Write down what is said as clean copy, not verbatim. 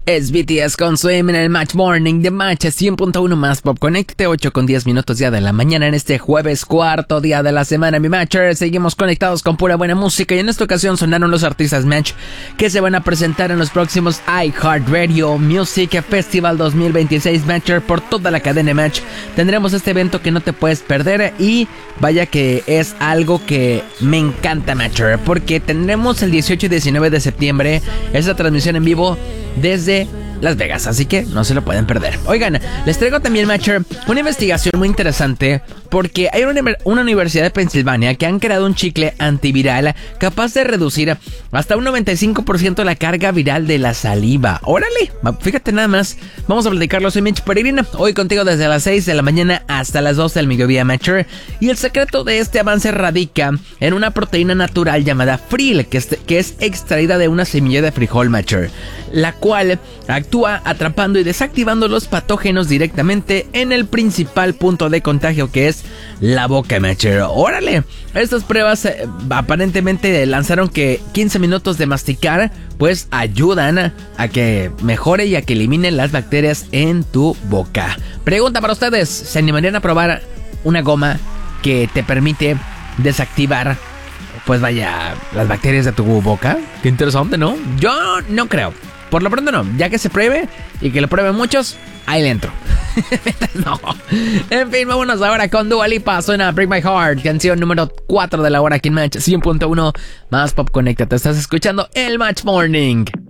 Es BTS con Swim en el Match Morning de Match 100.1 más Pop. Conéctate 8:10 ya de la mañana en este jueves, cuarto día de la semana, mi Matcher. Seguimos conectados con pura buena música y en esta ocasión sonaron los artistas Match que se van a presentar en los próximos iHeartRadio Music Festival 2026 Matcher por toda la cadena Match. Tendremos este evento que no te puedes perder y vaya que es algo que me encanta, Matcher, porque tendremos el 18 y 19 de septiembre esta transmisión en vivo desde Las Vegas, así que no se lo pueden perder. Oigan, les traigo también, Matcher, una investigación muy interesante porque hay una universidad de Pensilvania que han creado un chicle antiviral capaz de reducir hasta un 95% la carga viral de la saliva. ¡Órale! Fíjate nada más. Vamos a platicarlo. Soy Mitch Peregrina, hoy contigo desde las 6 de la mañana hasta las 12 del mediodía, Matcher. Y el secreto de este avance radica en una proteína natural llamada Fril, que es extraída de una semilla de frijol, Matcher, la cual actúa atrapando y desactivando los patógenos directamente en el principal punto de contagio, que es la boca, Matcher. ¡Órale! Estas pruebas aparentemente lanzaron que 15 minutos de masticar pues ayudan a que mejore y a que eliminen las bacterias en tu boca. Pregunta para ustedes: ¿se animarían a probar una goma que te permite desactivar, pues vaya, las bacterias de tu boca? Qué interesante, ¿no? Yo no creo. Por lo pronto no, ya que se pruebe y que lo prueben muchos, ahí le entro. No. En fin, vámonos ahora con Dua Lipa. Suena Break My Heart, canción número 4 de la hora aquí en Match 100.1 más Pop. Conéctate, estás escuchando el Match Morning.